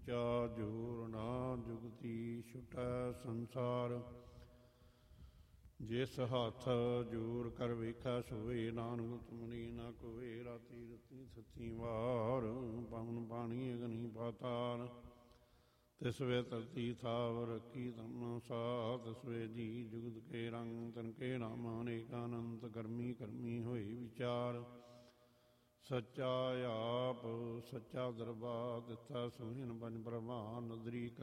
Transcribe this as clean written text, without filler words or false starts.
ਸੱਚਾ ਜੋਰ ਨਾ ਜੁਗਤੀ ਛੁਟੈ ਸੰਸਾਰ। ਜਿਸ ਹੱਥ ਜੋਰ ਕਰ ਵੇਖੈ ਸੋਏ, ਨਾਨਕ ਤੁਮਰੀ ਨਾ ਕੋਏ। ਰਾਤੀ ਰਤੀ ਸੱਚੀ ਵਾਰ, ਪਵਨ ਪਾਣੀ ਅਗਨੀ ਪਾਤਾਲ। ਤਿਸ ਵੇ ਧਰਤੀ ਥਾਵ ਰੱਖੀ ਤਮਨਾ ਸਾ, ਤਿਸ ਵੇ ਜੀ ਜੁਗਤ ਕੇ ਰੰਗ। ਤਨ ਕੇ ਨਾਮ ਅਨੇਕ ਅਨੰਤ, ਕਰਮੀ ਕਰਮੀ ਹੋਏ ਵਿਚਾਰ। ਸੱਚਾ ਆਪ ਸੱਚਾ ਦਰਬਾਰ, ਦਿੱਤਾ ਸੁਹੀਨ ਪੰਜ ਪ੍ਰਵਾਨ। ਨਦਰੀ